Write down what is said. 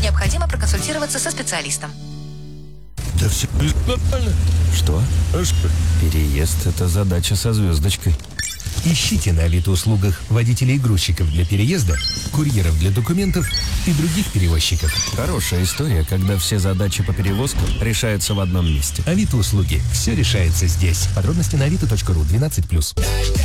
необходимо проконсультироваться со специалистом. Да все нормально. Что? Переезд – это задача со звездочкой. Ищите на Авито-услугах водителей-грузчиков для переезда, курьеров для документов и других перевозчиков. Хорошая история, когда все задачи по перевозкам решаются в одном месте. Авито-услуги. Все решается здесь. Подробности на avito.ru 12+.